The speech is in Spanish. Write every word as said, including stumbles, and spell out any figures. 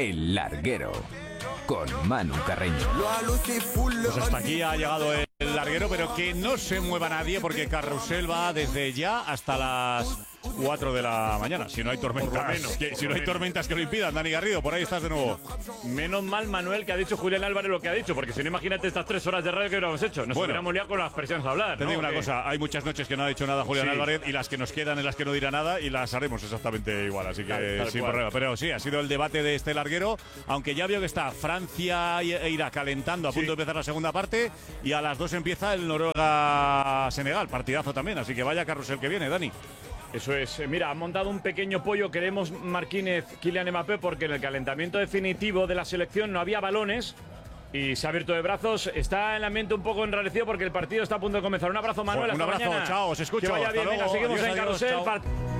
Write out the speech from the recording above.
El Larguero, con Manu Carreño. Pues hasta aquí ha llegado el larguero, pero que no se mueva nadie porque Carrusel va desde ya hasta las cuatro de la mañana. Si no hay tormentas, menos, que, si no hay tormentas que lo impidan. Dani Garrido, por ahí estás de nuevo. Menos mal, Manuel, que ha dicho Julián Álvarez lo que ha dicho, porque si no, imagínate estas tres horas de radio que hubiéramos hecho. Nos bueno, hubiéramos liado con las presiones a hablar. Te ¿no? digo una ¿Qué? cosa, hay muchas noches que no ha dicho nada Julián Sí. Álvarez y las que nos quedan en las que no dirá nada y las haremos exactamente igual, así que Tal- tal sin cual. problema. Pero sí, ha sido el debate de este larguero, aunque ya veo que está Francia e irá calentando a punto Sí. de empezar la segunda parte y a las dos empieza el Noruega-Senegal, partidazo también, así que vaya carrusel que viene, Dani. Eso es. Eh, Mira, han montado un pequeño pollo. Queremos Marquínez, Kylian Mbappé, porque en el calentamiento definitivo de la selección no había balones y se ha abierto de brazos. Está el ambiente un poco enrarecido porque el partido está a punto de comenzar. Un abrazo, Manuel. Un hasta abrazo, mañana. chao, os escucho. Que vaya hasta bien, venga, luego. seguimos Adiós, en adiós, Carrusel. chao. Part-